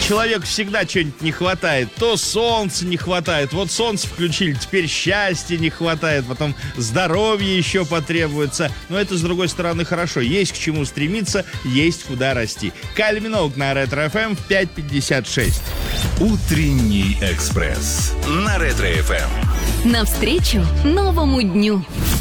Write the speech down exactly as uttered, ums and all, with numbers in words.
человеку всегда что-нибудь не хватает. То солнца не хватает. Вот солнце включили, теперь счастья не хватает. Потом здоровье еще потребуется. Но это, с другой стороны, хорошо. Есть к чему стремиться, есть куда расти. Кайли Миноуг на Ретро-эф эм в пять пятьдесят шесть. Утренний экспресс на Ретро-эф эм. Навстречу новому дню.